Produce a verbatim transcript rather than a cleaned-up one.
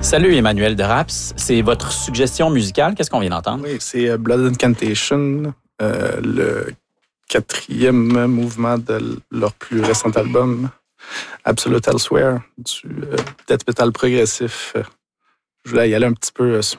Salut Emmanuel de Raps, c'est votre suggestion musicale. Qu'est-ce qu'on vient d'entendre? Oui, c'est Blood Incantation, euh, le quatrième mouvement de leur plus récent album, Absolute Elsewhere, du euh, death metal progressif. Je voulais y aller un petit peu